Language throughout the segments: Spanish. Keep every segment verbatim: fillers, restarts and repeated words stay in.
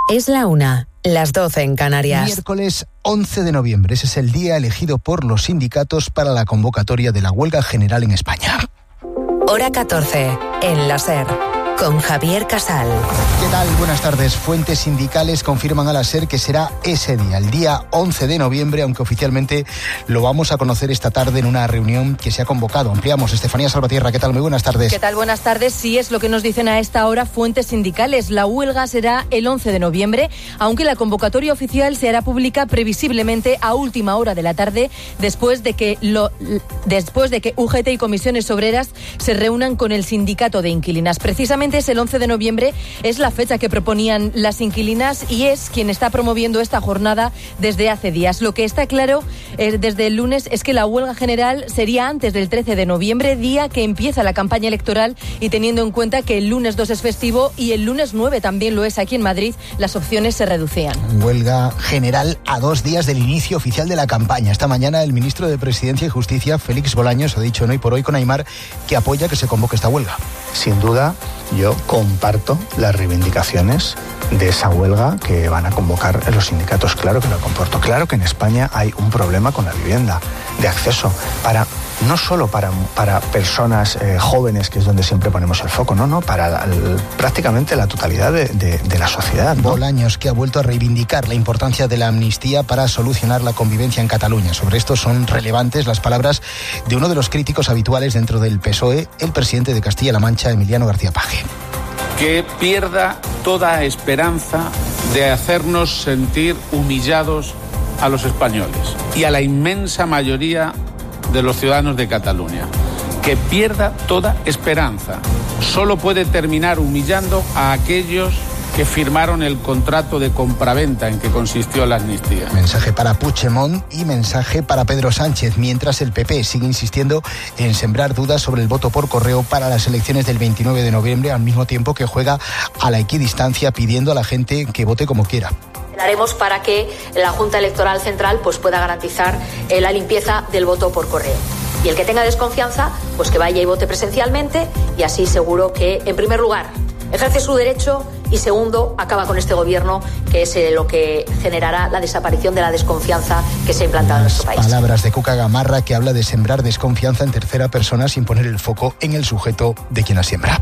Es la una, las doce en Canarias. Miércoles once de noviembre, ese es el día elegido por los sindicatos para la convocatoria de la huelga general en España. Hora catorce, en la SER, con Javier Casal. ¿Qué tal? Buenas tardes. Fuentes sindicales confirman a la SER que será ese día, el día once de noviembre, aunque oficialmente lo vamos a conocer esta tarde en una reunión que se ha convocado. Ampliamos. Estefanía Salvatierra, ¿qué tal? Muy buenas tardes. ¿Qué tal? Buenas tardes. Sí, es lo que nos dicen a esta hora fuentes sindicales. La huelga será el once de noviembre, aunque la convocatoria oficial se hará pública previsiblemente a última hora de la tarde, después de que, lo, después de que U G T y comisiones obreras se reúnan con el sindicato de inquilinas. Precisamente es el once de noviembre, es la fecha que proponían las inquilinas y es quien está promoviendo esta jornada desde hace días. Lo que está claro eh, desde el lunes es que la huelga general sería antes del trece de noviembre, día que empieza la campaña electoral, y teniendo en cuenta que el lunes dos es festivo y el lunes nueve también lo es aquí en Madrid, las opciones se reducían. Huelga general a dos días del inicio oficial de la campaña. Esta mañana el ministro de Presidencia y Justicia, Félix Bolaños, ha dicho en Hoy por Hoy con Aimar que apoya que se convoque esta huelga. Sin duda, yo comparto las reivindicaciones de esa huelga que van a convocar los sindicatos. Claro que lo comporto. Claro que en España hay un problema con la vivienda, de acceso, para no solo para, para personas eh, jóvenes, que es donde siempre ponemos el foco, no, no, para la, el, prácticamente la totalidad de, de, de la sociedad, ¿no? Bolaños, que ha vuelto a reivindicar la importancia de la amnistía para solucionar la convivencia en Cataluña. Sobre esto son relevantes las palabras de uno de los críticos habituales dentro del P S O E, el presidente de Castilla-La Mancha, Emiliano García Paje. Que pierda toda esperanza de hacernos sentir humillados a los españoles y a la inmensa mayoría de los ciudadanos de Cataluña. Que pierda toda esperanza. Solo puede terminar humillando a aquellos que firmaron el contrato de compraventa en que consistió la amnistía. Mensaje para Puigdemont y mensaje para Pedro Sánchez, mientras el P P sigue insistiendo en sembrar dudas sobre el voto por correo para las elecciones del veintinueve de noviembre, al mismo tiempo que juega a la equidistancia pidiendo a la gente que vote como quiera. Haremos para que la Junta Electoral Central pues, pueda garantizar eh, la limpieza del voto por correo. Y el que tenga desconfianza, pues que vaya y vote presencialmente, y así seguro que, en primer lugar, ejerce su derecho y, segundo, acaba con este gobierno, que es eh, lo que generará la desaparición de la desconfianza que se ha implantado en nuestro país. Palabras de Cuca Gamarra, que habla de sembrar desconfianza en tercera persona sin poner el foco en el sujeto de quien la siembra.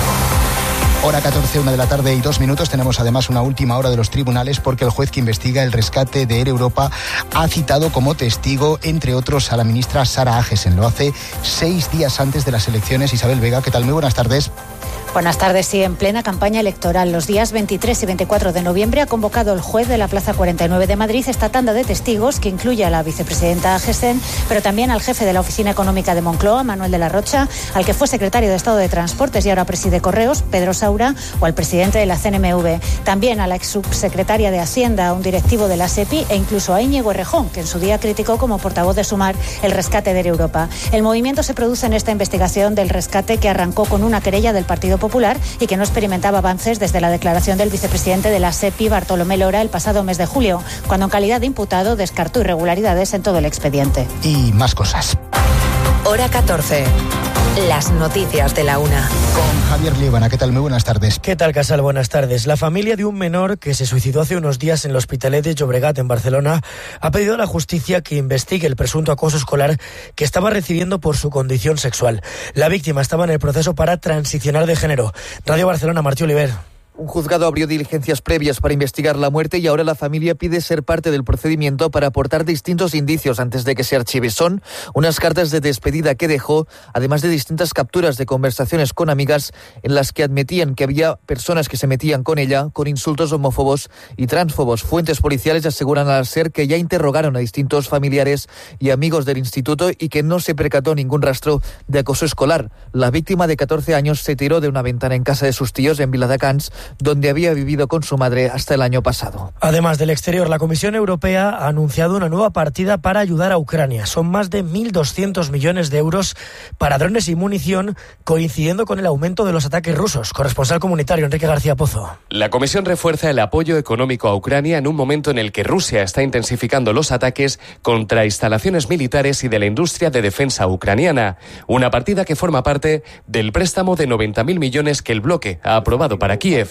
Hora catorce, una de la tarde y dos minutos. Tenemos además una última hora de los tribunales, porque el juez que investiga el rescate de Air Europa ha citado como testigo, entre otros, a la ministra Sara Agesen. Lo hace seis días antes de las elecciones. Isabel Vega, ¿qué tal? Muy buenas tardes. Buenas tardes. Sí, en plena campaña electoral, los días veintitrés y veinticuatro de noviembre, ha convocado el juez de la Plaza cuarenta y nueve de Madrid esta tanda de testigos, que incluye a la vicepresidenta Agesen, pero también al jefe de la Oficina Económica de Moncloa, Manuel de la Rocha, al que fue secretario de Estado de Transportes y ahora preside Correos, Pedro Saura, o al presidente de la C N M V. También a la ex subsecretaria de Hacienda, a un directivo de la SEPI, e incluso a Íñigo Errejón, que en su día criticó como portavoz de Sumar el rescate de Air Europa. El movimiento se produce en esta investigación del rescate, que arrancó con una querella del Partido Popular y que no experimentaba avances desde la declaración del vicepresidente de la SEPI, Bartolomé Lora, el pasado mes de julio, cuando en calidad de imputado descartó irregularidades en todo el expediente. Y más cosas. Hora catorce. Las noticias de la una. Con Javier Líbana, ¿qué tal? Muy buenas tardes. ¿Qué tal, Casal? Buenas tardes. La familia de un menor que se suicidó hace unos días en el Hospitalet de Llobregat, en Barcelona, ha pedido a la justicia que investigue el presunto acoso escolar que estaba recibiendo por su condición sexual. La víctima estaba en el proceso para transicionar de género. Radio Barcelona, Martí Oliver. Un juzgado abrió diligencias previas para investigar la muerte y ahora la familia pide ser parte del procedimiento para aportar distintos indicios antes de que se archive. Son unas cartas de despedida que dejó, además de distintas capturas de conversaciones con amigas en las que admitían que había personas que se metían con ella con insultos homófobos y transfobos. Fuentes policiales aseguran al SER que ya interrogaron a distintos familiares y amigos del instituto y que no se percató ningún rastro de acoso escolar. La víctima, de catorce años, se tiró de una ventana en casa de sus tíos en Viladecans, donde había vivido con su madre hasta el año pasado. Además del exterior, la Comisión Europea ha anunciado una nueva partida para ayudar a Ucrania. Son más de mil doscientos millones de euros para drones y munición, coincidiendo con el aumento de los ataques rusos. Corresponsal comunitario, Enrique García Pozo. La Comisión refuerza el apoyo económico a Ucrania en un momento en el que Rusia está intensificando los ataques contra instalaciones militares y de la industria de defensa ucraniana. Una partida que forma parte del préstamo de noventa mil millones que el bloque ha aprobado para Kiev.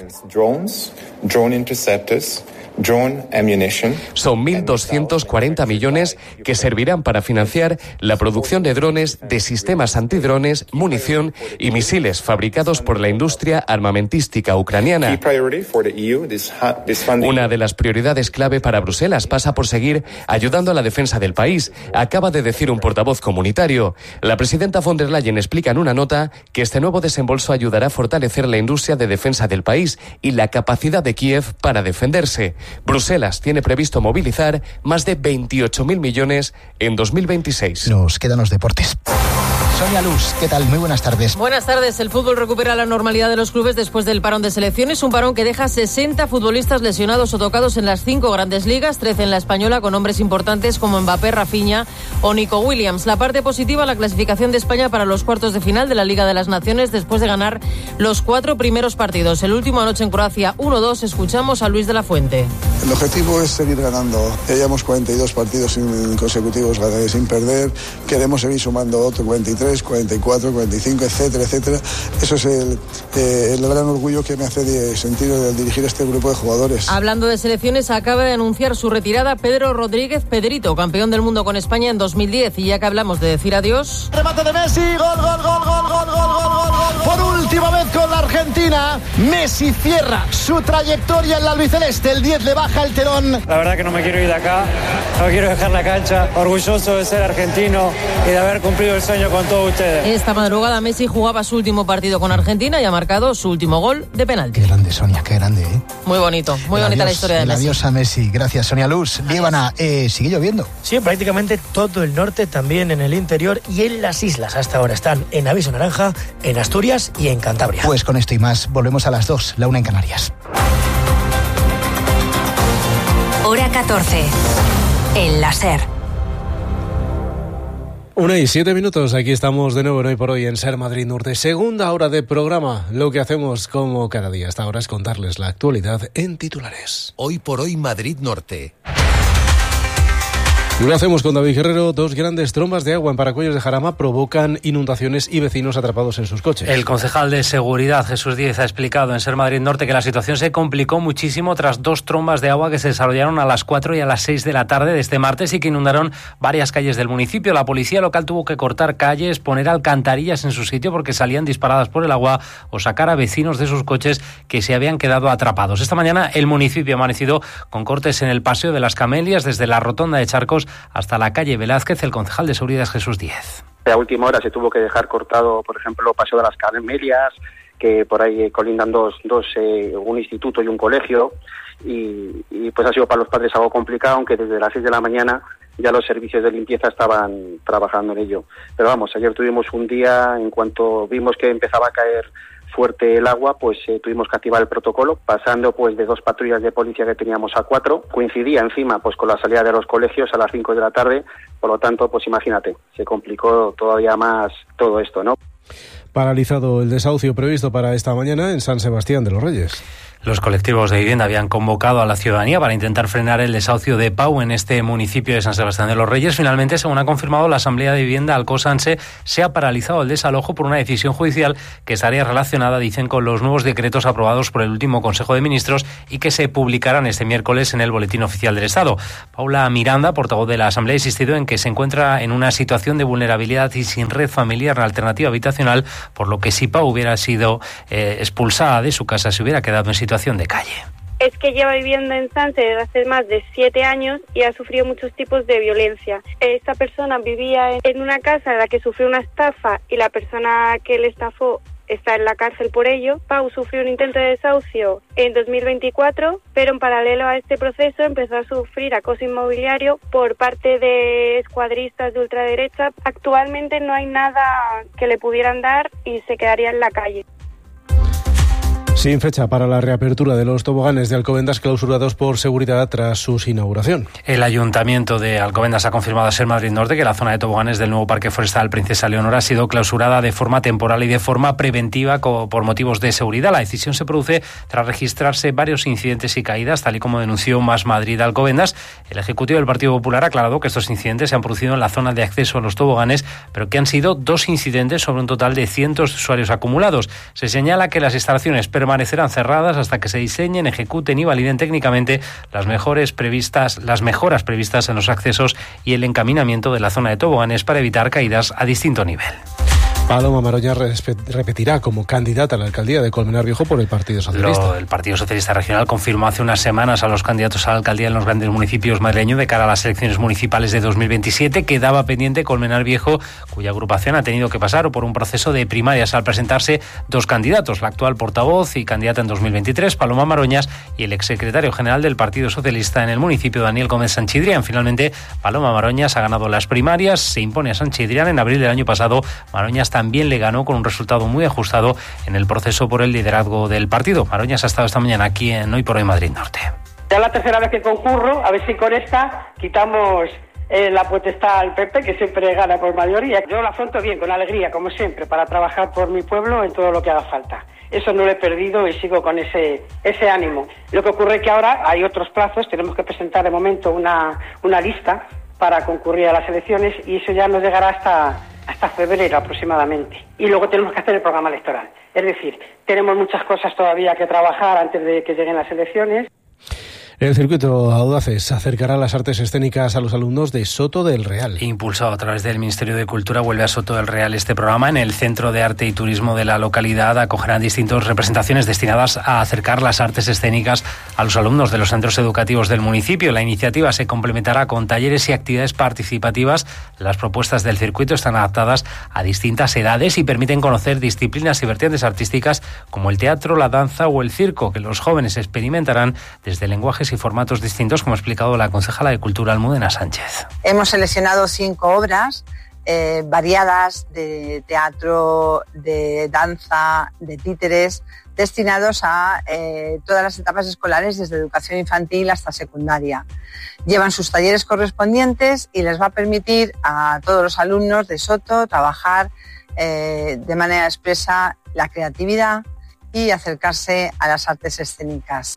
Drones, drone interceptors, drone ammunition. Son mil doscientos cuarenta millones que servirán para financiar la producción de drones, de sistemas antidrones, munición y misiles fabricados por la industria armamentística ucraniana. Una de las prioridades clave para Bruselas pasa por seguir ayudando a la defensa del país, acaba de decir un portavoz comunitario. La presidenta von der Leyen explica en una nota que este nuevo desembolso ayudará a fortalecer la industria de defensa del país y la capacidad de Kiev para defenderse. Bruselas tiene previsto movilizar más de veintiocho mil millones en dos mil veintiséis. Nos quedan los deportes. Sonia Luz, ¿qué tal? Muy buenas tardes. Buenas tardes. El fútbol recupera la normalidad de los clubes después del parón de selecciones, un parón que deja sesenta futbolistas lesionados o tocados en las cinco grandes ligas, trece en la española, con nombres importantes como Mbappé, Rafinha o Nico Williams. La parte positiva, la clasificación de España para los cuartos de final de la Liga de las Naciones después de ganar los cuatro primeros partidos. El último anoche en Croacia, uno dos. Escuchamos a Luis de la Fuente. El objetivo es seguir ganando. Ya llevamos cuarenta y dos partidos consecutivos sin perder. Queremos seguir sumando otro cuarenta y tres, cuarenta y cuatro, cuarenta y cinco, etcétera, etcétera. Eso es el, eh, el gran orgullo que me hace de sentir de dirigir este grupo de jugadores. Hablando de selecciones, acaba de anunciar su retirada Pedro Rodríguez Pedrito, campeón del mundo con España en dos mil diez. Y ya que hablamos de decir adiós... Remate de Messi, gol, gol, gol, gol, gol, gol, gol, gol, gol. Por última vez con la Argentina, Messi cierra su trayectoria en la albiceleste. El diez le baja el telón. La verdad que no me quiero ir de acá, no quiero dejar la cancha. Orgulloso de ser argentino y de haber cumplido el sueño con todos ustedes. Esta madrugada Messi jugaba su último partido con Argentina y ha marcado su último gol de penalti. Qué grande, Sonia, qué grande, ¿eh? Muy bonito, muy el bonita adiós, la historia de el Messi. Adiós a Messi. Gracias, Sonia Luz. Líbana, eh, ¿sigue lloviendo? Sí, prácticamente todo el norte, también en el interior y en las islas. Hasta ahora están en aviso naranja, en Asturias y en Cantabria. Pues con esto y más, volvemos a las dos, la una en Canarias. Hora catorce, en la SER. Una y siete minutos, aquí estamos de nuevo en Hoy por Hoy en SER Madrid Norte. Segunda hora de programa. Lo que hacemos como cada día hasta ahora es contarles la actualidad en titulares. Hoy por Hoy Madrid Norte. Lo hacemos con David Guerrero. Dos grandes trombas de agua en Paracuellos de Jarama provocan inundaciones y vecinos atrapados en sus coches. El concejal de Seguridad, Jesús Díez, ha explicado en SER Madrid Norte que la situación se complicó muchísimo tras dos trombas de agua que se desarrollaron a las cuatro y a las seis de la tarde de este martes y que inundaron varias calles del municipio. La policía local tuvo que cortar calles, poner alcantarillas en su sitio porque salían disparadas por el agua o sacar a vecinos de sus coches que se habían quedado atrapados. Esta mañana el municipio ha amanecido con cortes en el Paseo de las Camelias desde la Rotonda de Charcos hasta la calle Velázquez. El concejal de Seguridad es Jesús Díez. A última hora se tuvo que dejar cortado, por ejemplo, Paseo de las Camelias, que por ahí colindan dos, dos eh, un instituto y un colegio, y, y pues ha sido para los padres algo complicado, aunque desde las seis de la mañana ya los servicios de limpieza estaban trabajando en ello. Pero vamos, ayer tuvimos un día, en cuanto vimos que empezaba a caer fuerte el agua, pues eh, tuvimos que activar el protocolo, pasando pues de dos patrullas de policía que teníamos a cuatro. Coincidía encima pues con la salida de los colegios a las cinco de la tarde, por lo tanto, pues imagínate, se complicó todavía más todo esto, ¿no? Paralizado el desahucio previsto para esta mañana en San Sebastián de los Reyes. Los colectivos de vivienda habían convocado a la ciudadanía para intentar frenar el desahucio de Pau en este municipio de San Sebastián de los Reyes. Finalmente, según ha confirmado la Asamblea de Vivienda Alcosanse, se ha paralizado el desalojo por una decisión judicial que estaría relacionada, dicen, con los nuevos decretos aprobados por el último Consejo de Ministros y que se publicarán este miércoles en el Boletín Oficial del Estado. Paula Miranda, portavoz de la Asamblea, ha insistido en que se encuentra en una situación de vulnerabilidad y sin red familiar en alternativa habitacional, por lo que si Pau hubiera sido eh, expulsada de su casa, se hubiera quedado en situación de calle. Es que lleva viviendo en Sanse desde hace más de siete años y ha sufrido muchos tipos de violencia. Esta persona vivía en una casa en la que sufrió una estafa y la persona que le estafó está en la cárcel por ello. Pau sufrió un intento de desahucio en dos mil veinticuatro, pero en paralelo a este proceso empezó a sufrir acoso inmobiliario por parte de escuadristas de ultraderecha. Actualmente no hay nada que le pudieran dar y se quedaría en la calle. Sin fecha para la reapertura de los toboganes de Alcobendas clausurados por seguridad tras su inauguración. El Ayuntamiento de Alcobendas ha confirmado a SER Madrid Norte que la zona de toboganes del nuevo Parque Forestal Princesa Leonora ha sido clausurada de forma temporal y de forma preventiva por motivos de seguridad. La decisión se produce tras registrarse varios incidentes y caídas, tal y como denunció Más Madrid Alcobendas. El Ejecutivo del Partido Popular ha aclarado que estos incidentes se han producido en la zona de acceso a los toboganes, pero que han sido dos incidentes sobre un total de cientos de usuarios acumulados. Se señala que las instalaciones permanentes permanecerán cerradas hasta que se diseñen, ejecuten y validen técnicamente las mejores previstas, las mejoras previstas en los accesos y el encaminamiento de la zona de toboganes para evitar caídas a distinto nivel. Paloma Maroñas repetirá como candidata a la alcaldía de Colmenar Viejo por el Partido Socialista. Lo, el Partido Socialista Regional confirmó hace unas semanas a los candidatos a la alcaldía en los grandes municipios madrileños de cara a las elecciones municipales de dos mil veintisiete. Quedaba pendiente Colmenar Viejo, cuya agrupación ha tenido que pasar por un proceso de primarias al presentarse dos candidatos, la actual portavoz y candidata en dos mil veintitrés, Paloma Maroñas, y el exsecretario general del Partido Socialista en el municipio, Daniel Gómez Sanchidrián. Finalmente, Paloma Maroñas ha ganado las primarias, se impone a Sanchidrián. En abril del año pasado, Maroñas también le ganó con un resultado muy ajustado en el proceso por el liderazgo del partido. Maroñas ha estado esta mañana aquí en Hoy por Hoy Madrid Norte. Ya la tercera vez que concurro, a ver si con esta quitamos eh, la potestad al P P, que siempre gana por mayoría. Yo la afronto bien, con alegría, como siempre, para trabajar por mi pueblo en todo lo que haga falta. Eso no lo he perdido y sigo con ese ese ánimo. Lo que ocurre es que ahora hay otros plazos, tenemos que presentar de momento una, una lista para concurrir a las elecciones y eso ya nos llegará hasta... hasta febrero aproximadamente. Y luego tenemos que hacer el programa electoral. Es decir, tenemos muchas cosas todavía que trabajar antes de que lleguen las elecciones. El circuito Audaces acercará las artes escénicas a los alumnos de Soto del Real. Impulsado a través del Ministerio de Cultura, vuelve a Soto del Real este programa. En el Centro de Arte y Turismo de la localidad acogerán distintas representaciones destinadas a acercar las artes escénicas a los alumnos de los centros educativos del municipio. La iniciativa se complementará con talleres y actividades participativas. Las propuestas del circuito están adaptadas a distintas edades y permiten conocer disciplinas y vertientes artísticas como el teatro, la danza o el circo, que los jóvenes experimentarán desde lenguajes y formatos distintos, como ha explicado la concejala de Cultura, Almudena Sánchez. Hemos seleccionado cinco obras eh, variadas de teatro, de danza, de títeres, destinados a eh, todas las etapas escolares, desde educación infantil hasta secundaria. Llevan sus talleres correspondientes y les va a permitir a todos los alumnos de Soto trabajar eh, de manera expresa la creatividad y acercarse a las artes escénicas.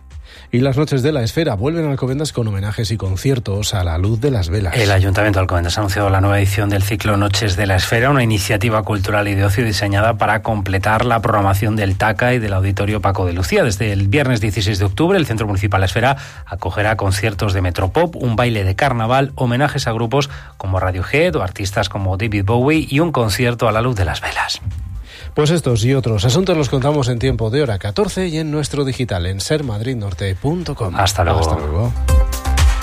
Y las noches de la Esfera vuelven a Alcobendas con homenajes y conciertos a la luz de las velas. El Ayuntamiento de Alcobendas ha anunciado la nueva edición del ciclo Noches de la Esfera, una iniciativa cultural y de ocio diseñada para completar la programación del TACA y del Auditorio Paco de Lucía. Desde el viernes dieciséis de octubre, el Centro Municipal La Esfera acogerá conciertos de Metropop, un baile de carnaval, homenajes a grupos como Radiohead o artistas como David Bowie y un concierto a la luz de las velas. Pues estos y otros asuntos los contamos en tiempo de hora catorce y en nuestro digital en ser madrid norte punto com. Hasta luego. Hasta luego.